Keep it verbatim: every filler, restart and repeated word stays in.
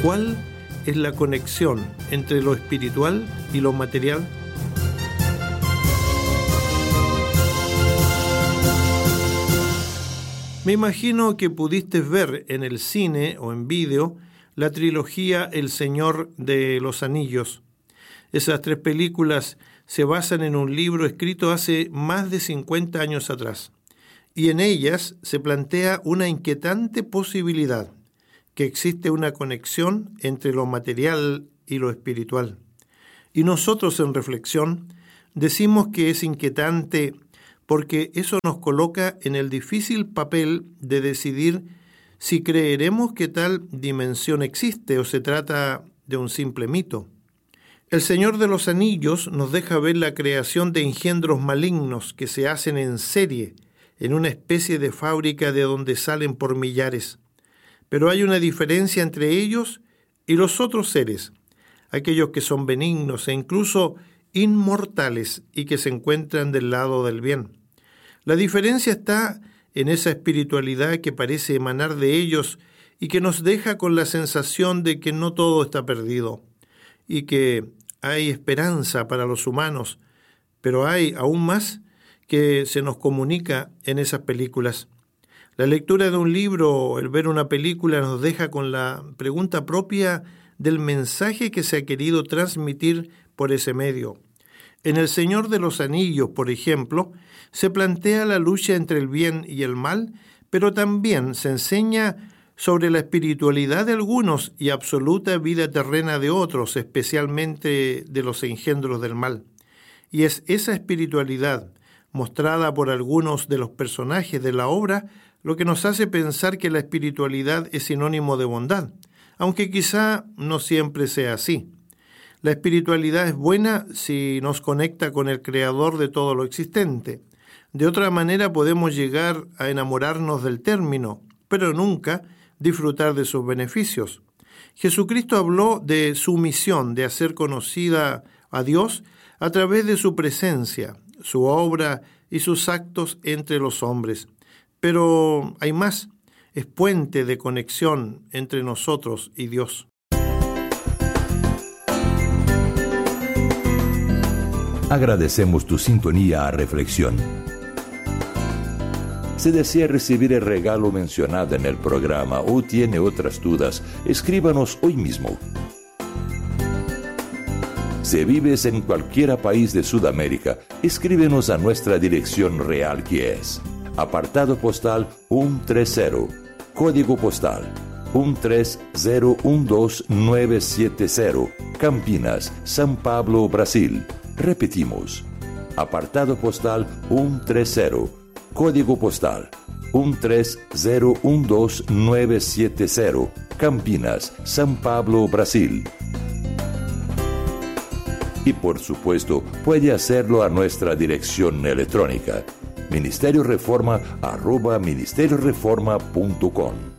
¿Cuál es la conexión entre lo espiritual y lo material? Me imagino que pudiste ver en el cine o en vídeo la trilogía El Señor de los Anillos. Esas tres películas se basan en un libro escrito hace más de cincuenta años atrás, y en ellas se plantea una inquietante posibilidad, que existe una conexión entre lo material y lo espiritual. Y nosotros en Reflexión decimos que es inquietante porque eso nos coloca en el difícil papel de decidir si creeremos que tal dimensión existe o se trata de un simple mito. El Señor de los Anillos nos deja ver la creación de engendros malignos que se hacen en serie, en una especie de fábrica de donde salen por millares. Pero hay una diferencia entre ellos y los otros seres, aquellos que son benignos e incluso inmortales y que se encuentran del lado del bien. La diferencia está en esa espiritualidad que parece emanar de ellos y que nos deja con la sensación de que no todo está perdido y que hay esperanza para los humanos, pero hay aún más que se nos comunica en esas películas. La lectura de un libro o el ver una película nos deja con la pregunta propia del mensaje que se ha querido transmitir por ese medio. En El Señor de los Anillos, por ejemplo, se plantea la lucha entre el bien y el mal, pero también se enseña sobre la espiritualidad de algunos y absoluta vida terrena de otros, especialmente de los engendros del mal. Y es esa espiritualidad, mostrada por algunos de los personajes de la obra, lo que nos hace pensar que la espiritualidad es sinónimo de bondad, aunque quizá no siempre sea así. La espiritualidad es buena si nos conecta con el Creador de todo lo existente. De otra manera podemos llegar a enamorarnos del término, pero nunca disfrutar de sus beneficios. Jesucristo habló de su misión de hacer conocida a Dios a través de su presencia, su obra y sus actos entre los hombres. Pero hay más, es puente de conexión entre nosotros y Dios. Agradecemos tu sintonía a Reflexión. Si desea recibir el regalo mencionado en el programa o tiene otras dudas, escríbanos hoy mismo. Si vives en cualquier país de Sudamérica, escríbenos a nuestra dirección real, que es apartado postal ciento treinta, código postal uno tres cero uno dos nueve siete cero, Campinas, São Paulo, Brasil. Repetimos, apartado postal ciento treinta, código postal uno tres cero uno dos nueve siete cero, Campinas, São Paulo, Brasil. Y por supuesto, puede hacerlo a nuestra dirección electrónica, ministerio reforma arroba ministerio reforma punto com.